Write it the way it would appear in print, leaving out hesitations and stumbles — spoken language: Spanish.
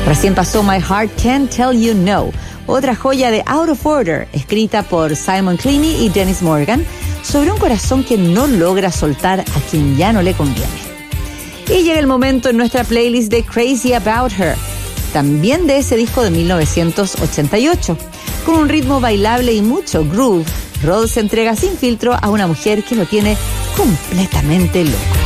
Recién pasó My Heart Can't Tell You No, otra joya de Out of Order, escrita por Simon Cleaney y Dennis Morgan, sobre un corazón que no logra soltar a quien ya no le conviene. Y llega el momento en nuestra playlist de Crazy About Her, también de ese disco de 1988. Con un ritmo bailable y mucho groove, Rod se entrega sin filtro a una mujer que lo tiene completamente loco.